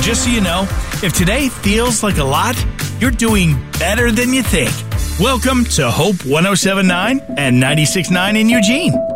just so you know, if today feels like a lot, you're doing better than you think. Welcome to Hope 107.9 and 96.9 in Eugene.